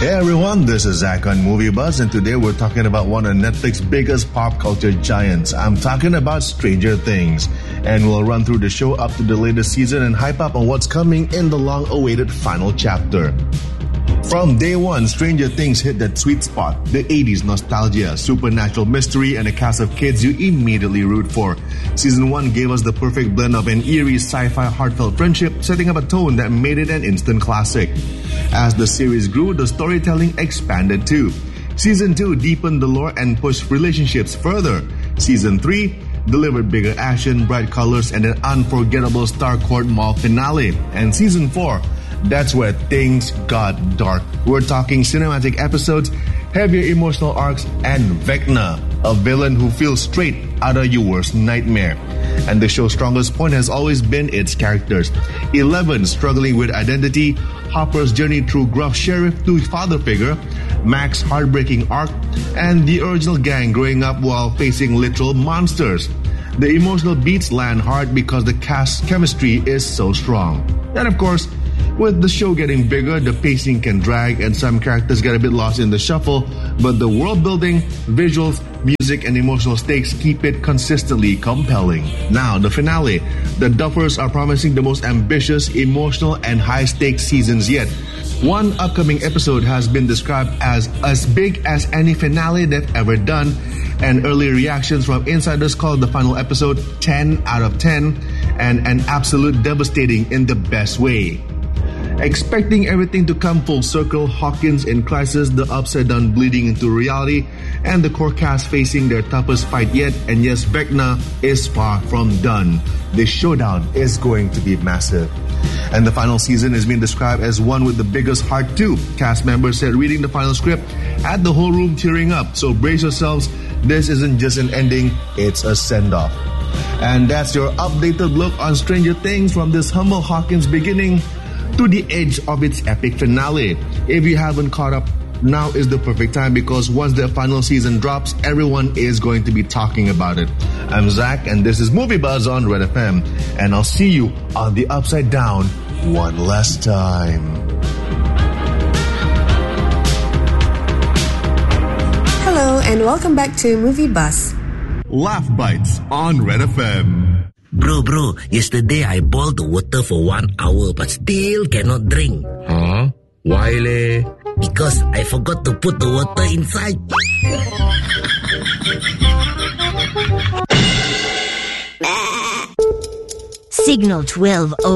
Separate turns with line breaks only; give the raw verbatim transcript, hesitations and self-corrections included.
Hey everyone, this is Zach on Movie Buzz, and today we're talking about one of Netflix's biggest pop culture giants. I'm talking about Stranger Things, and we'll run through the show up to the latest season and hype up on what's coming in the long-awaited final chapter. From day one, Stranger Things hit that sweet spot, the eighties nostalgia, supernatural mystery, and a cast of kids you immediately root for. Season one gave us the perfect blend of an eerie sci-fi heartfelt friendship, setting up a tone that made it an instant classic. As the series grew, the storytelling expanded too. Season two deepened the lore and pushed relationships further. Season three delivered bigger action, bright colors, and an unforgettable Starcourt Mall finale. And Season four, that's where things got dark. We're talking cinematic episodes, heavier emotional arcs, and Vecna, a villain who feels straight out of your worst nightmare. And the show's strongest point has always been its characters. Eleven struggling with identity, Hopper's journey through gruff sheriff to father figure, Mac's heartbreaking arc, and the original gang growing up while facing literal monsters. The emotional beats land hard because the cast's chemistry is so strong. And of course, with the show getting bigger, the pacing can drag and some characters get a bit lost in the shuffle, but the world building, visuals, music, and emotional stakes keep it consistently compelling. Now, the finale. The Duffers are promising the most ambitious, emotional, and high-stakes seasons yet. One upcoming episode has been described as as big as any finale they've ever done, and early reactions from insiders called the final episode ten out of ten and an absolute devastating in the best way. Expecting everything to come full circle, Hawkins in crisis, the Upside Down bleeding into reality, and the core cast facing their toughest fight yet, and yes, Vecna is far from done. This showdown is going to be massive. And the final season is being described as one with the biggest heart too. Cast members said reading the final script had the whole room tearing up, so brace yourselves, this isn't just an ending, it's a send-off. And that's your updated look on Stranger Things, from this humble Hawkins beginning to the edge of its epic finale. If you haven't caught up, now is the perfect time, because once the final season drops, everyone is going to be talking about it. I'm Zach, and this is Movie Buzz on Red F M, and I'll see you on the Upside Down one last time.
Hello, and welcome back to Movie Buzz.
Laugh Bites on Red F M.
Bro, bro, yesterday I boiled the water for one hour but still cannot drink.
Huh? Why leh?
Because I forgot to put the water inside.
Signal twelve